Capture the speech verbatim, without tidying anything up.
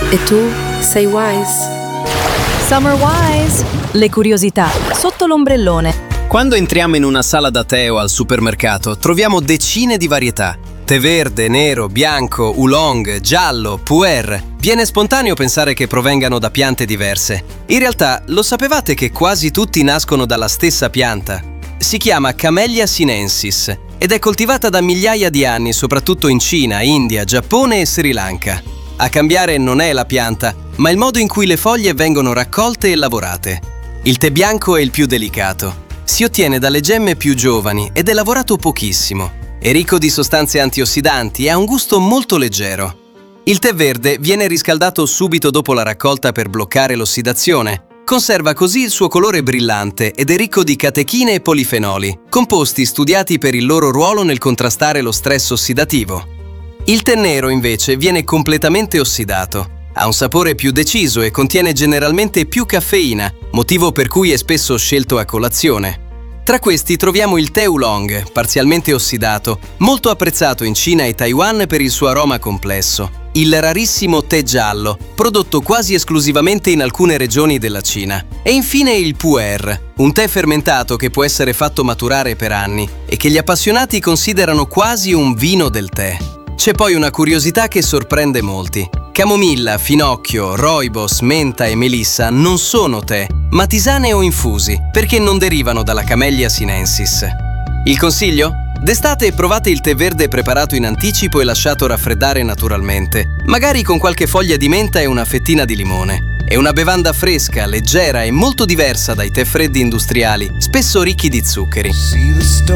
E tu sei wise? Summer Wise, le curiosità sotto l'ombrellone. Quando entriamo in una sala da tè o al supermercato, troviamo decine di varietà. Tè verde, nero, bianco, oolong, giallo, pu'er. Viene spontaneo pensare che provengano da piante diverse. In realtà, lo sapevate che quasi tutti nascono dalla stessa pianta? Si chiama Camellia sinensis ed è coltivata da migliaia di anni, soprattutto in Cina, India, Giappone e Sri Lanka. A cambiare non è la pianta, ma il modo in cui le foglie vengono raccolte e lavorate. Il tè bianco è il più delicato. Si ottiene dalle gemme più giovani ed è lavorato pochissimo. È ricco di sostanze antiossidanti e ha un gusto molto leggero. Il tè verde viene riscaldato subito dopo la raccolta per bloccare l'ossidazione. Conserva così il suo colore brillante ed è ricco di catechine e polifenoli, composti studiati per il loro ruolo nel contrastare lo stress ossidativo. Il tè nero, invece, viene completamente ossidato. Ha un sapore più deciso e contiene generalmente più caffeina, motivo per cui è spesso scelto a colazione. Tra questi troviamo il tè oolong, parzialmente ossidato, molto apprezzato in Cina e Taiwan per il suo aroma complesso. Il rarissimo tè giallo, prodotto quasi esclusivamente in alcune regioni della Cina. E infine il pu'er, un tè fermentato che può essere fatto maturare per anni e che gli appassionati considerano quasi un vino del tè. C'è poi una curiosità che sorprende molti. Camomilla, finocchio, rooibos, menta e melissa non sono tè, ma tisane o infusi, perché non derivano dalla Camellia sinensis. Il consiglio? D'estate provate il tè verde preparato in anticipo e lasciato raffreddare naturalmente, magari con qualche foglia di menta e una fettina di limone. È una bevanda fresca, leggera e molto diversa dai tè freddi industriali, spesso ricchi di zuccheri.